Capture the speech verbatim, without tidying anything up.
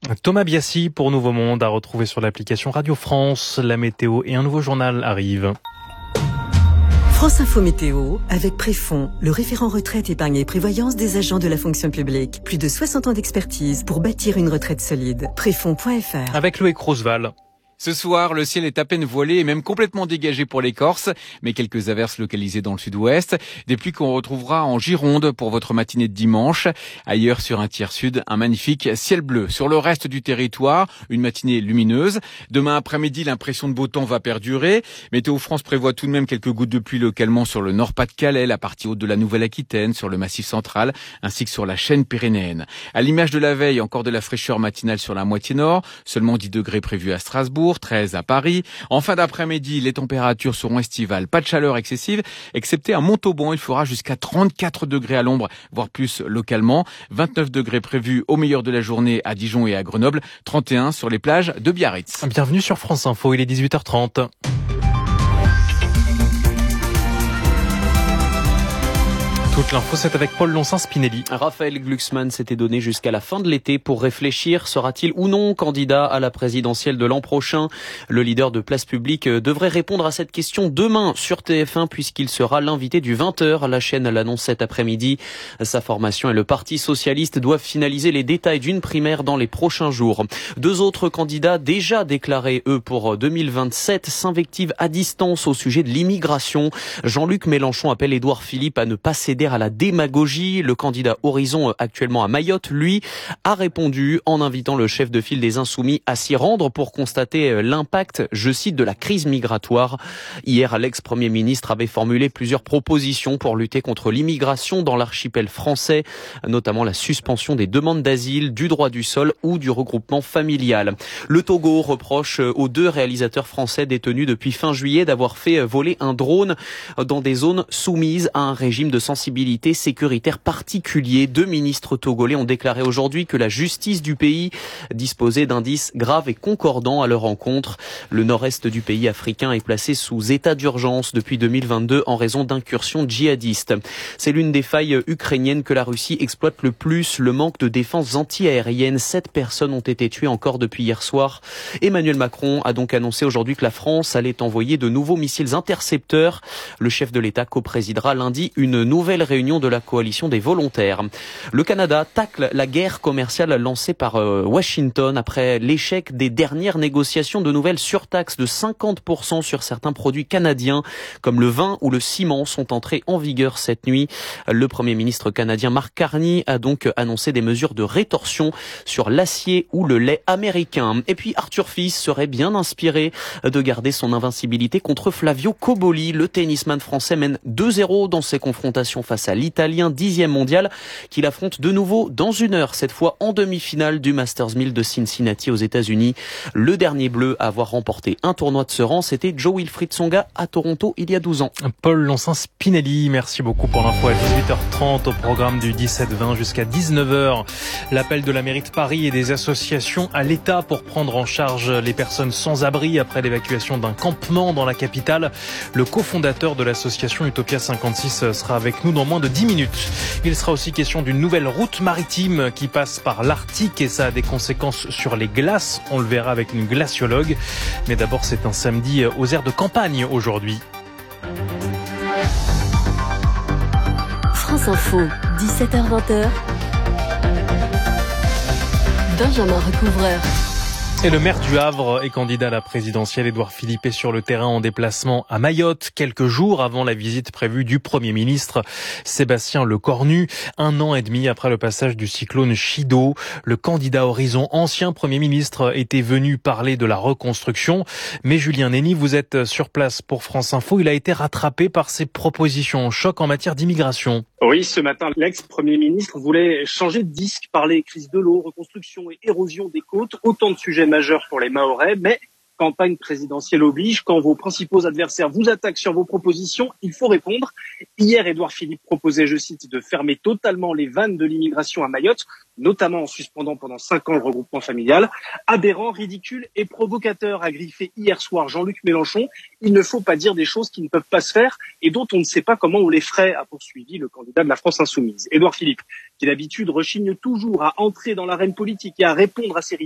Thomas Biassi pour Nouveau Monde à retrouver sur l'application Radio France. La météo et un nouveau journal arrivent. France Info Météo avec Préfond, le référent retraite, épargne et prévoyance des agents de la fonction publique. Plus de soixante ans d'expertise pour bâtir une retraite solide. Préfond point F R. Avec Loïc Roosevelt. Ce soir, le ciel est à peine voilé et même complètement dégagé pour les Corses, mais quelques averses localisées dans le sud-ouest. Des pluies qu'on retrouvera en Gironde pour votre matinée de dimanche. Ailleurs, sur un tiers sud, un magnifique ciel bleu. Sur le reste du territoire, une matinée lumineuse. Demain après-midi, l'impression de beau temps va perdurer. Météo France prévoit tout de même quelques gouttes de pluie localement sur le Nord-Pas-de-Calais, la partie haute de la Nouvelle-Aquitaine, sur le Massif central, ainsi que sur la chaîne pyrénéenne. À l'image de la veille, encore de la fraîcheur matinale sur la moitié nord. Seulement dix degrés prévus à Strasbourg. treize à Paris. En fin d'après-midi, les températures seront estivales. Pas de chaleur excessive, excepté à Montauban. Il fera jusqu'à trente-quatre degrés à l'ombre, voire plus localement. vingt-neuf degrés prévus au meilleur de la journée à Dijon et à Grenoble. trente et un sur les plages de Biarritz. Bienvenue sur France Info, il est dix-huit heures trente. Toute l'info, c'est avec Paul Lonsin-Spinelli. Raphaël Glucksmann s'était donné jusqu'à la fin de l'été pour réfléchir. Sera-t-il ou non candidat à la présidentielle de l'an prochain? Le leader de Place Publique devrait répondre à cette question demain sur T F un puisqu'il sera l'invité du vingt heures. La chaîne l'annonce cet après-midi. Sa formation et le Parti Socialiste doivent finaliser les détails d'une primaire dans les prochains jours. Deux autres candidats déjà déclarés, eux, pour deux mille vingt-sept, s'invectivent à distance au sujet de l'immigration. Jean-Luc Mélenchon appelle Édouard Philippe à ne pas céder à la démagogie. Le candidat Horizon, actuellement à Mayotte, lui, a répondu en invitant le chef de file des Insoumis à s'y rendre pour constater l'impact, je cite, de la crise migratoire. Hier, l'ex-premier ministre avait formulé plusieurs propositions pour lutter contre l'immigration dans l'archipel français, notamment la suspension des demandes d'asile, du droit du sol ou du regroupement familial. Le Togo reproche aux deux réalisateurs français détenus depuis fin juillet d'avoir fait voler un drone dans des zones soumises à un régime de sensibilité sécuritaire particulier. Deux ministres togolais ont déclaré aujourd'hui que la justice du pays disposait d'indices graves et concordants à leur encontre. Le nord-est du pays africain est placé sous état d'urgence depuis deux mille vingt-deux en raison d'incursions djihadistes. C'est l'une des failles ukrainiennes que la Russie exploite le plus, le manque de défense anti-aérienne. Sept personnes ont été tuées encore depuis hier soir. Emmanuel Macron a donc annoncé aujourd'hui que la France allait envoyer de nouveaux missiles intercepteurs. Le chef de l'État coprésidera lundi une nouvelle réunion de la coalition des volontaires. Le Canada tacle la guerre commerciale lancée par euh, Washington après l'échec des dernières négociations. De nouvelles surtaxes de cinquante pour cent sur certains produits canadiens comme le vin ou le ciment sont entrées en vigueur cette nuit. Le Premier ministre canadien Mark Carney a donc annoncé des mesures de rétorsion sur l'acier ou le lait américain. Et puis Arthur Fils serait bien inspiré de garder son invincibilité contre Flavio Cobolli. Le tennisman français mène deux zéro dans ses confrontations face à l'Italien dixième mondial qu'il affronte de nouveau dans une heure, cette fois en demi-finale du Masters mille de Cincinnati aux États-Unis. Le dernier bleu à avoir remporté un tournoi de ce rang, c'était Joe-Wilfried Tsonga à Toronto il y a douze ans. Paul Lonsin-Spinelli, merci beaucoup pour l'info à dix-huit heures trente au programme du dix-sept vingt jusqu'à dix-neuf heures. L'appel de la mairie de Paris et des associations à l'État pour prendre en charge les personnes sans abri après l'évacuation d'un campement dans la capitale. Le cofondateur de l'association Utopia cinquante-six sera avec nous dans moins de dix minutes. Il sera aussi question d'une nouvelle route maritime qui passe par l'Arctique et ça a des conséquences sur les glaces. On le verra avec une glaciologue. Mais d'abord, c'est un samedi aux aires de campagne aujourd'hui. France Info, dix-sept heures vingt. Benjamin Recouvreur. Et le maire du Havre est candidat à la présidentielle. Édouard Philippe est sur le terrain en déplacement à Mayotte, quelques jours avant la visite prévue du Premier ministre Sébastien Lecornu. Un an et demi après le passage du cyclone Chido, le candidat Horizon, ancien Premier ministre, était venu parler de la reconstruction. Mais Julien Nény, vous êtes sur place pour France Info. Il a été rattrapé par ses propositions choc en matière d'immigration. Oui, ce matin, l'ex-Premier ministre voulait changer de disque, parler crise de l'eau, reconstruction et érosion des côtes, autant de sujets majeurs pour les Mahorais, mais campagne présidentielle oblige, quand vos principaux adversaires vous attaquent sur vos propositions, il faut répondre. Hier, Édouard Philippe proposait, je cite, de fermer totalement les vannes de l'immigration à Mayotte, notamment en suspendant pendant cinq ans le regroupement familial. Aberrant, ridicule et provocateur, a griffé hier soir Jean-Luc Mélenchon. Il ne faut pas dire des choses qui ne peuvent pas se faire et dont on ne sait pas comment on les ferait, a poursuivi le candidat de la France Insoumise. Édouard Philippe, qui d'habitude rechigne toujours à entrer dans l'arène politique et à répondre à ses rivaux.